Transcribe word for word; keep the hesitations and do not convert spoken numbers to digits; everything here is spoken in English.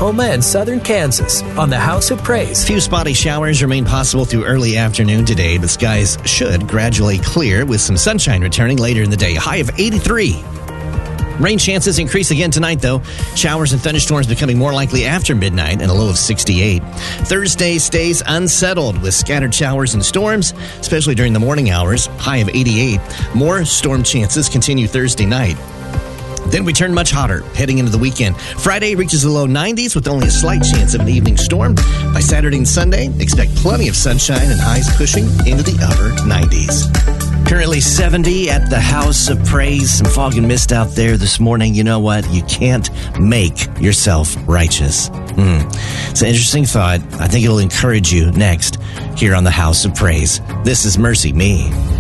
Oklahoma and southern Kansas on the House of Praise. Few spotty showers remain possible through early afternoon today, but skies should gradually clear with some sunshine returning later in the day. A high of eighty-three. Rain chances increase again tonight, though. Showers and thunderstorms becoming more likely after midnight and a low of sixty-eight. Thursday stays unsettled with scattered showers and storms, especially during the morning hours. High of eighty-eight. More storm chances continue Thursday night. Then we turn much hotter heading into the weekend. Friday reaches the low nineties with only a slight chance of an evening storm. By Saturday and Sunday, expect plenty of sunshine and highs pushing into the upper nineties. Currently seventy at the House of Praise. Some fog and mist out there this morning. You know what? You can't make yourself righteous. Hmm. It's an interesting thought. I think it'll encourage you next here on the House of Praise. This is Mercy Me.